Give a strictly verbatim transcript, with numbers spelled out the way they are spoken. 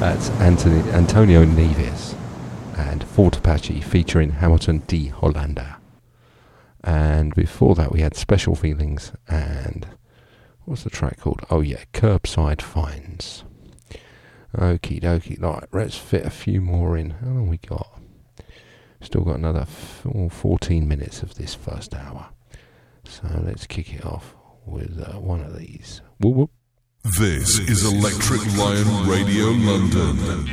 That's Anthony, Antonio Neves and Fort Apache featuring Hamilton D. Hollander. And before that we had Special Feelings and what's the track called? Oh yeah, Curbside Finds. Okie dokie, right, let's fit a few more in. How long we got? Still got another fourteen minutes of this first hour. So let's kick it off with uh, one of these. Whoop whoop. This is Electric Lion Radio London.